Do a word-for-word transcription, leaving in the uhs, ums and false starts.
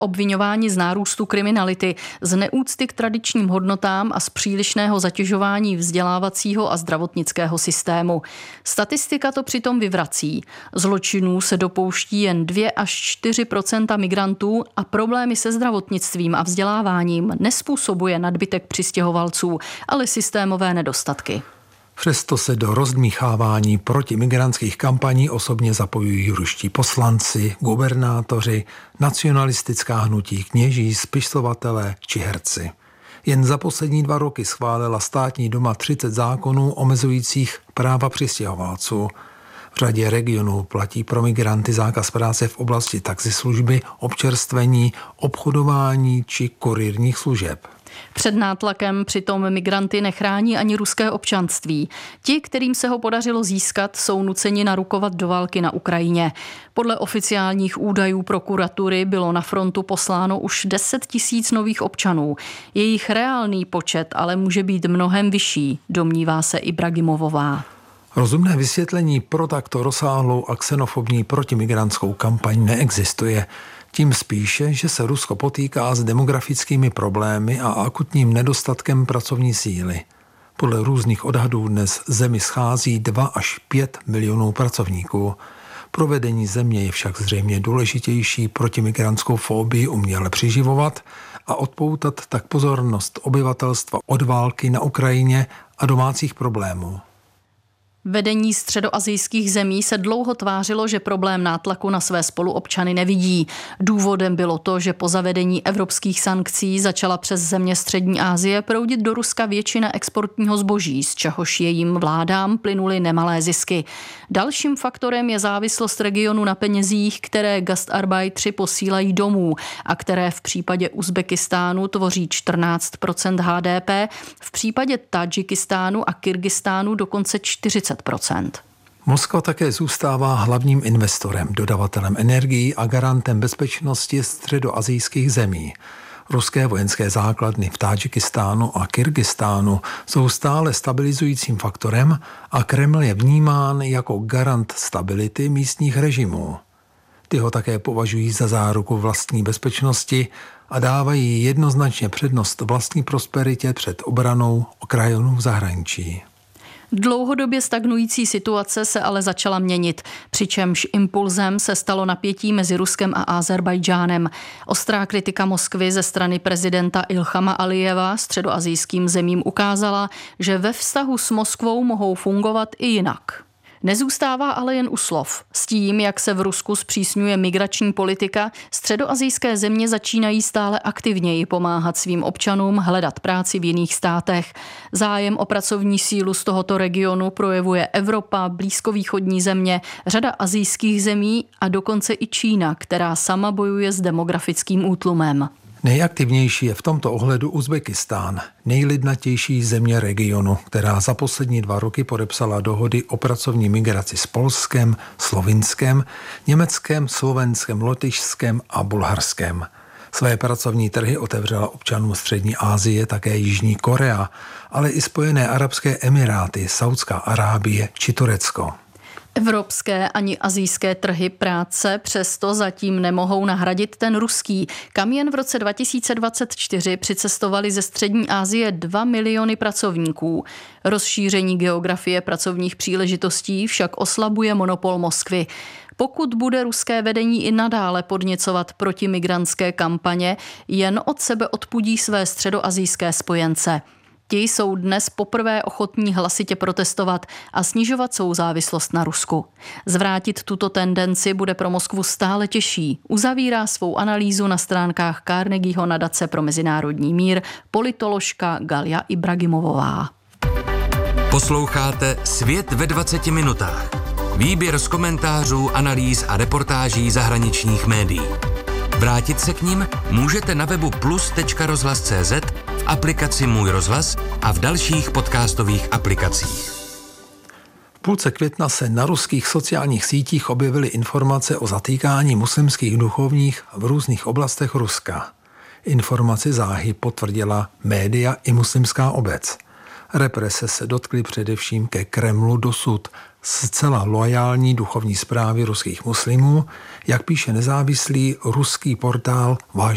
obviňováni z nárůstu kriminality, z neúcty k tradičním hodnotám a z přílišného zatěžování vzdělávacího a zdravotnického systému. Statistika to přitom vyvrací. Zločinů se dopouští jen dva až čtyři procenta migrantů a problémy se zdravotnictvím a vzděláváním nespůsobuje nadbytek přistěhovalců, ale systémové nedostatky. Přesto se do rozdmíchávání protimigrantských kampaní osobně zapojují ruští poslanci, gubernátoři, nacionalistická hnutí, kněží, spisovatelé či herci. Jen za poslední dva roky schválila státní duma třicet zákonů omezujících práva přistěhovalců. V řadě regionů platí pro migranty zákaz práce v oblasti taxislužby, občerstvení, obchodování či kurýrních služeb. Před nátlakem přitom migranty nechrání ani ruské občanství. Ti, kterým se ho podařilo získat, jsou nuceni narukovat do války na Ukrajině. Podle oficiálních údajů prokuratury bylo na frontu posláno už deset tisíc nových občanů. Jejich reálný počet ale může být mnohem vyšší, domnívá se Ibragimovová. Rozumné vysvětlení pro takto rozsáhlou a xenofobní protimigrantskou kampaň neexistuje. Tím spíše, že se Rusko potýká s demografickými problémy a akutním nedostatkem pracovní síly. Podle různých odhadů dnes zemi schází dva až pět milionů pracovníků. Provedení země je však zřejmě důležitější protimigrantskou fobii uměle přiživovat a odpoutat tak pozornost obyvatelstva od války na Ukrajině a domácích problémů. Vedení středoasijských zemí se dlouho tvářilo, že problém nátlaku na své spoluobčany nevidí. Důvodem bylo to, že po zavedení evropských sankcí začala přes země střední Asie proudit do Ruska většina exportního zboží, z čehož jejím vládám plynuly nemalé zisky. Dalším faktorem je závislost regionu na penězích, které gastarbeitři posílají domů a které v případě Uzbekistánu tvoří čtrnáct procent H D P, v případě Tadžikistánu a Kyrgyzstánu dokonce čtyřicet procent. Moskva také zůstává hlavním investorem, dodavatelem energií a garantem bezpečnosti středoasijských zemí. Ruské vojenské základny v Tadžikistánu a Kyrgyzstánu jsou stále stabilizujícím faktorem a Kreml je vnímán jako garant stability místních režimů. Ty ho také považují za záruku vlastní bezpečnosti a dávají jednoznačně přednost vlastní prosperitě před obranou okrajů v zahraničí. Dlouhodobě stagnující situace se ale začala měnit, přičemž impulzem se stalo napětí mezi Ruskem a Ázerbájdžánem. Ostrá kritika Moskvy ze strany prezidenta Ilhama Alijeva středoasijským zemím ukázala, že ve vztahu s Moskvou mohou fungovat i jinak. Nezůstává ale jen u slov. S tím, jak se v Rusku zpřísňuje migrační politika, středoasijské země začínají stále aktivněji pomáhat svým občanům hledat práci v jiných státech. Zájem o pracovní sílu z tohoto regionu projevuje Evropa, blízkovýchodní země, řada asijských zemí a dokonce i Čína, která sama bojuje s demografickým útlumem. Nejaktivnější je v tomto ohledu Uzbekistán, nejlidnatější země regionu, která za poslední dva roky podepsala dohody o pracovní migraci s Polskem, Slovinskem, Německem, Slovenskem, Lotyšskem a Bulharskem. Své pracovní trhy otevřela občanům střední Asie také Jižní Korea, ale i Spojené arabské emiráty, Saudská Arábie či Turecko. Evropské ani asijské trhy práce přesto zatím nemohou nahradit ten ruský, kam jen v roce dva tisíce dvacet čtyři přicestovali ze střední Asie dva miliony pracovníků. Rozšíření geografie pracovních příležitostí však oslabuje monopol Moskvy. Pokud bude ruské vedení i nadále podněcovat protimigrantské kampaně, jen od sebe odpudí své středoasijské spojence. Ti jsou dnes poprvé ochotní hlasitě protestovat a snižovat svou závislost na Rusku. Zvrátit tuto tendenci bude pro Moskvu stále těžší. Uzavírá svou analýzu na stránkách Carnegieho nadace pro mezinárodní mír politoložka Galja Ibragimovová. Posloucháte Svět ve dvaceti minutách. Výběr z komentářů, analýz a reportáží zahraničních médií. Vrátit se k nim můžete na webu plus tečka rozhlas tečka cé zet, v aplikaci Můj rozhlas a v dalších podcastových aplikacích. V půlce května se na ruských sociálních sítích objevily informace o zatýkání muslimských duchovních v různých oblastech Ruska. Informaci záhy potvrdila média i muslimská obec. Represe se dotkly především ke Kremlu dosud zcela loajální duchovní správy ruských muslimů, jak píše nezávislý ruský portál Váš